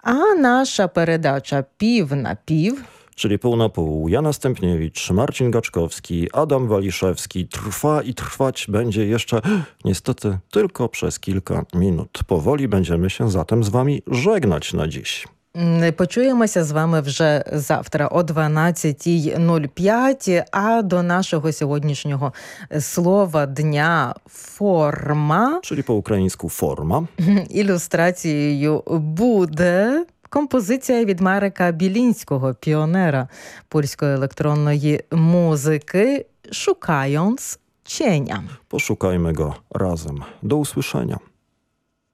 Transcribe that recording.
A nasza передача «Пів на пів», czyli pół na pół. Jana Stępniewicz, Marcin Gaczkowski, Adam Waliszewski trwa i trwać będzie jeszcze niestety tylko przez kilka minut. Powoli będziemy się zatem z wami żegnać na dziś. Почуємося з вами вже завтра о 12:05, а до нашого сьогоднішнього слова дня «форма», Czyli po ukraińsku forma. ілюстрацією буде композиція від Марека Білінського, піонера польської електронної музики «Szukając cienia». Poszukajmy go razem. Do usłyszenia.